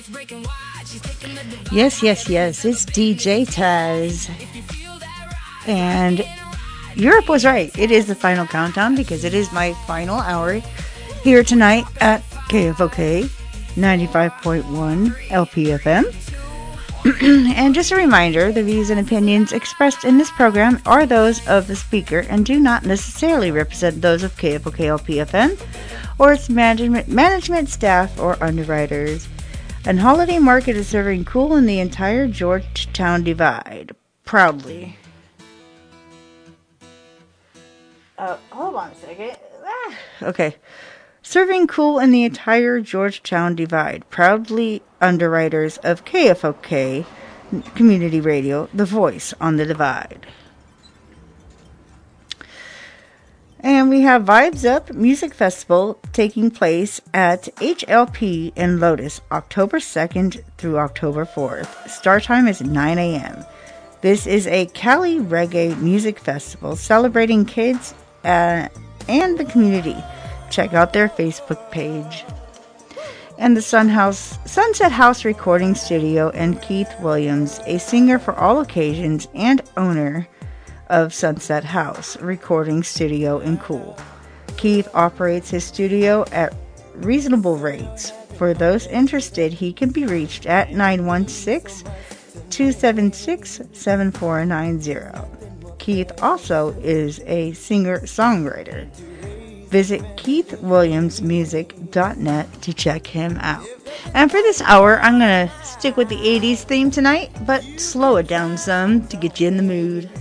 Yes, yes, yes. It's DJ Taz. And Europe was right. It is the final countdown because it is my final hour here tonight at KFOK 95.1 LPFM. And just a reminder, the views and opinions expressed in this program are those of the speaker and do not necessarily represent those of KFOK LPFM or its management staff or underwriters. And Holiday Market is serving cool in the entire Georgetown Divide. Proudly. Hold on a second. Okay. Serving cool in the entire Georgetown Divide. Proudly underwriters of KFOK Community Radio, the voice on the divide. And we have Vibes Up Music Festival taking place at HLP in Lotus, October 2nd through October 4th. Start time is 9 a.m. This is a Cali reggae music festival celebrating kids and the community. Check out their Facebook page. And the Sunset House Recording Studio and Keith Williams, a singer for all occasions and owner of Sunset House Recording Studio in Cool. Keith operates his studio at reasonable rates. For those interested, he can be reached at 916-276-7490. Keith also is a singer-songwriter. Visit KeithWilliamsMusic.net to check him out. And for this hour, I'm going to stick with the 80s theme tonight, but slow it down some to get you in the mood.